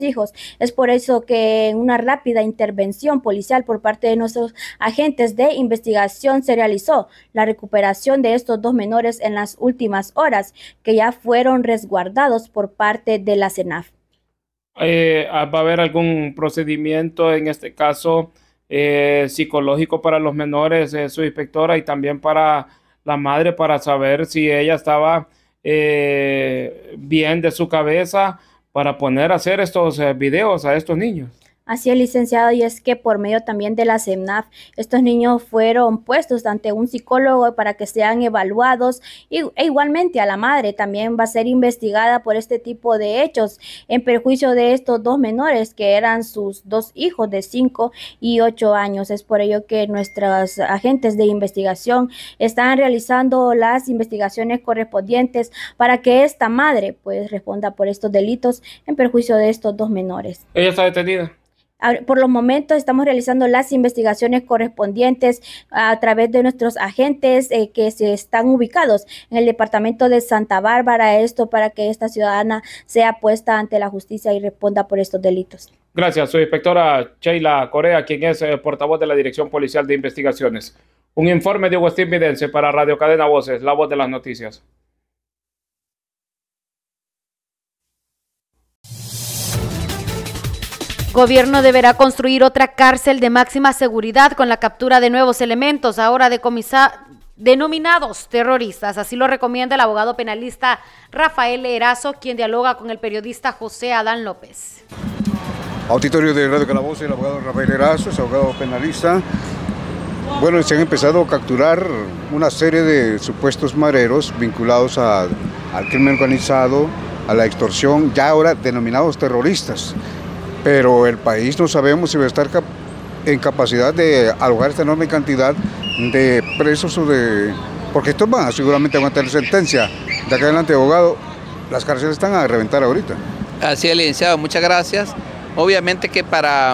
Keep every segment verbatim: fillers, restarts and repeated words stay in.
hijos. Es por eso que en una rápida intervención policial por parte de nuestros agentes de investigación se realizó la recuperación de estos dos menores en las últimas horas, que ya fueron resguardados por parte de la CENAF. Eh, ¿Va a haber algún procedimiento, en este caso, eh, psicológico para los menores, eh, su inspectora, y también para la madre, para saber si ella estaba eh, bien de su cabeza para poner a hacer estos eh, videos a estos niños? Así es, licenciado, y es que por medio también de la CENAF, estos niños fueron puestos ante un psicólogo para que sean evaluados, y, e igualmente a la madre también va a ser investigada por este tipo de hechos en perjuicio de estos dos menores que eran sus dos hijos de cinco y ocho años. Es por ello que nuestros agentes de investigación están realizando las investigaciones correspondientes para que esta madre pues responda por estos delitos en perjuicio de estos dos menores. ¿Ella está detenida? Por los momentos estamos realizando las investigaciones correspondientes a través de nuestros agentes eh, que se están ubicados en el departamento de Santa Bárbara, esto para que esta ciudadana sea puesta ante la justicia y responda por estos delitos. Gracias, soy inspectora Sheila Corea, quien es eh, portavoz de la Dirección Policial de Investigaciones. Un informe de Agustín Vidence para Radio Cadena Voces, la voz de las noticias. Gobierno deberá construir otra cárcel de máxima seguridad con la captura de nuevos elementos, ahora decomisa, denominados terroristas. Así lo recomienda el abogado penalista Rafael Erazo, quien dialoga con el periodista José Adán López. Auditorio de Radio Cadena Voces, el abogado Rafael Erazo, es abogado penalista. Bueno, se han empezado a capturar una serie de supuestos mareros vinculados a, al crimen organizado, a la extorsión, ya ahora denominados terroristas. Pero el país no sabemos si va a estar en capacidad de alojar esta enorme cantidad de presos o de... porque estos van a seguramente aguantar sentencia. De acá adelante, abogado, las cárceles están a reventar ahorita. Así es, licenciado, muchas gracias. Obviamente que para,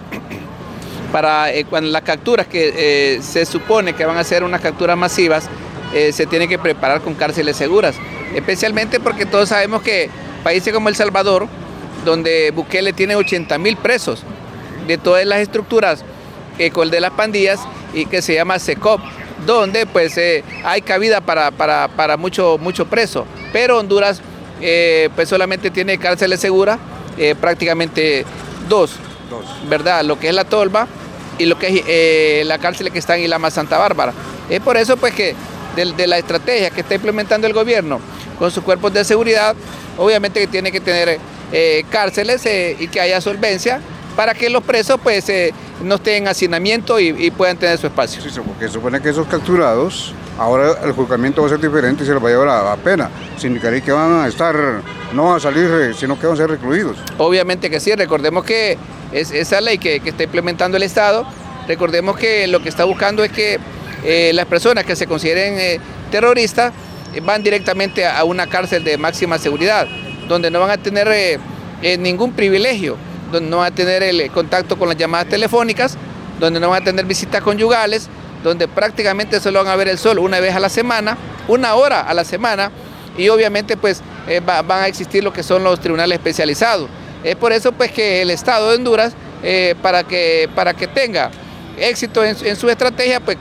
para eh, cuando las capturas que eh, se supone que van a ser unas capturas masivas, eh, se tiene que preparar con cárceles seguras, especialmente porque todos sabemos que países como El Salvador, donde Bukele tiene ochenta mil presos de todas las estructuras eh, con el de las pandillas, y que se llama SECOP, donde pues eh, hay cabida para, para, para mucho, mucho preso, pero Honduras eh, pues solamente tiene cárceles seguras, eh, prácticamente dos, dos, ¿verdad? Lo que es La Tolva y lo que es eh, la cárcel que está en Ilama, Santa Bárbara. Es por eso pues que de, de la estrategia que está implementando el gobierno con sus cuerpos de seguridad, obviamente que tiene que tener Eh, cárceles eh, y que haya solvencia para que los presos pues eh, no estén en hacinamiento y, y puedan tener su espacio. Sí, porque supone que esos capturados, ahora el juzgamiento va a ser diferente y se les va a llevar a, a pena. Significaría que van a estar, no van a salir, sino que van a ser recluidos. Obviamente que sí, recordemos que es esa ley que, que está implementando el Estado, recordemos que lo que está buscando es que eh, las personas que se consideren eh, terroristas eh, van directamente a, a una cárcel de máxima seguridad, donde no van a tener eh, eh, ningún privilegio, donde no van a tener el contacto con las llamadas telefónicas, donde no van a tener visitas conyugales, donde prácticamente solo van a ver el sol una vez a la semana, una hora a la semana, y obviamente pues eh, va, van a existir lo que son los tribunales especializados. Es por eso pues que el Estado de Honduras, eh, para, que, para que tenga éxito en, en su estrategia, pues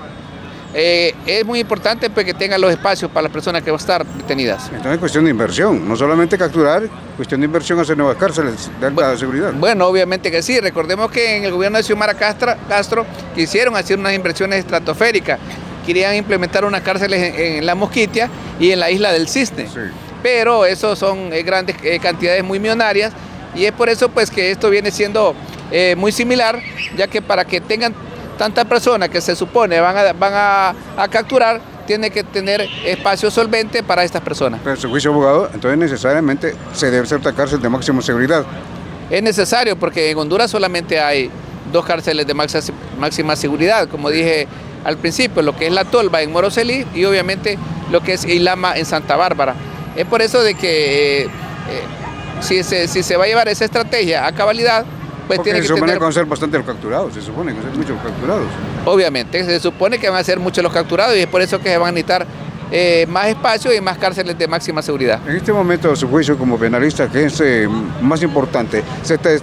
Eh, es muy importante pues, que tengan los espacios para las personas que van a estar detenidas. Entonces es cuestión de inversión, no solamente capturar, cuestión de inversión hacer nuevas cárceles de alta bueno, seguridad. Bueno, obviamente que sí, recordemos que en el gobierno de Xiomara Castro, Castro quisieron hacer unas inversiones estratosféricas, querían implementar unas cárceles en, en La Mosquitia y en la isla del Cisne, sí. Pero eso son eh, grandes eh, cantidades muy millonarias, y es por eso pues que esto viene siendo eh, muy similar, ya que para que tengan tantas personas que se supone van a, van a, a capturar, tiene que tener espacio solvente para estas personas. Pero su juicio, abogado, entonces necesariamente se debe ser otra cárcel de máxima seguridad. Es necesario porque en Honduras solamente hay dos cárceles de máxima seguridad, como dije al principio, lo que es La Tolva en Moroselí y obviamente lo que es Ilama en Santa Bárbara. Es por eso de que eh, eh, si, se, si se va a llevar esa estrategia a cabalidad, pues porque tiene se que supone tener... que van a ser bastante los capturados, se supone que van a ser muchos los capturados. Obviamente, se supone que van a ser muchos los capturados y es por eso que se van a necesitar eh, más espacio y más cárceles de máxima seguridad. En este momento, a su juicio como penalista, ¿qué es eh, más importante? ¿Se está